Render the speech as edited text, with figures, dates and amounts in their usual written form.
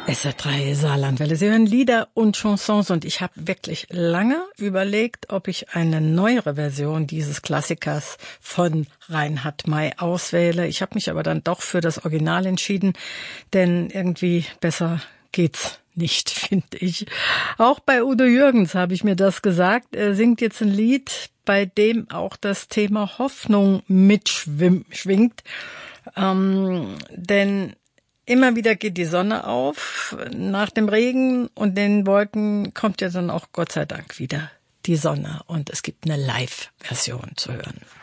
SR3 Saarlandwelle. Sie hören Lieder und Chansons und ich habe wirklich lange überlegt, ob ich eine neuere Version dieses Klassikers von Reinhard May auswähle. Ich habe mich aber dann doch für das Original entschieden, denn irgendwie besser geht's nicht, finde ich. Auch bei Udo Jürgens habe ich mir das gesagt. Er singt jetzt ein Lied, bei dem auch das Thema Hoffnung mitschwingt. Denn immer wieder geht die Sonne auf nach dem Regen und den Wolken kommt ja dann auch Gott sei Dank wieder die Sonne und es gibt eine Live-Version zu hören.